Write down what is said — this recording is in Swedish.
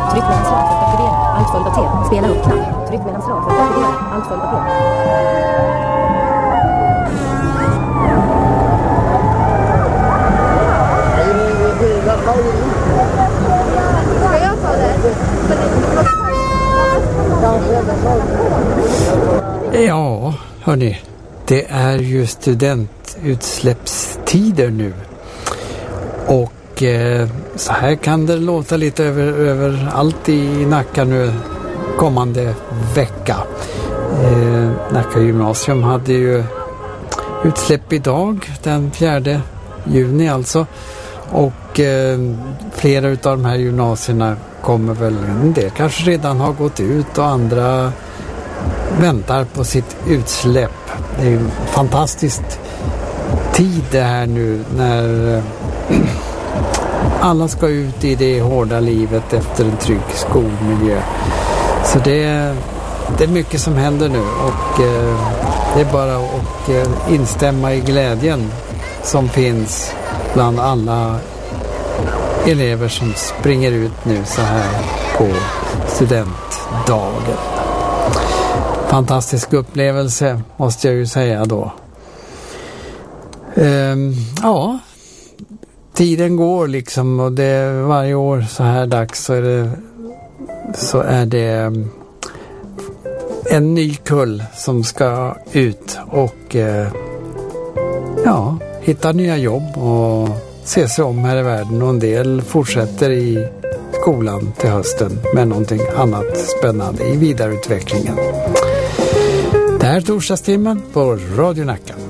Tryck mellanslag för att aktivera. Allt följt av T. Spela upp knapp. Tryck mellanslag för att aktivera. Allt följt av P. Ska jag ta det? Ja, hörni. Det är ju studentutsläppstider nu. Och så här kan det låta lite över allt i Nacka nu kommande vecka. Nacka gymnasium hade ju utsläpp idag, den 4 juni alltså. Och flera av de här gymnasierna kommer väl, en del kanske redan har gått ut och andra väntar på sitt utsläpp. Det är en fantastisk tid det här nu när alla ska ut i det hårda livet efter en trygg skolmiljö. Så det är mycket som händer nu och det är bara att instämma i glädjen som finns bland alla elever som springer ut nu så här på studentdagen. Fantastisk upplevelse måste jag ju säga då. Ja, tiden går liksom och det varje år så här dags så är det en ny kull som ska ut och hitta nya jobb och se sig om här i världen, och en del fortsätter i skolan till hösten med någonting annat spännande i vidareutvecklingen. Det här är torsdagstimmen på Radio Nacka.